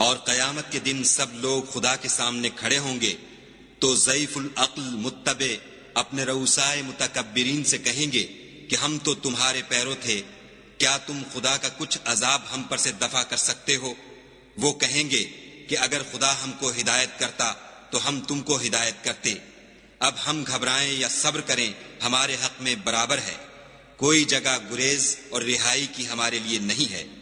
और क़यामत के दिन सब लोग खुदा के सामने खड़े होंगे तो ज़ईफुल अक्ल मुत्तबे अपने रऊसाए मुतकब्बिरीन से कहेंगे कि हम तो तुम्हारे पैरों थे, क्या तुम खुदा का कुछ अजाब हम पर से दफा कर सकते हो? वो कहेंगे कि अगर खुदा हमको हिदायत करता तो हम तुमको हिदायत करते। अब हम घबराएं या सब्र करें, हमारे हक में बराबर है। कोई जगह गुरेज और रिहाई की हमारे लिए नहीं है।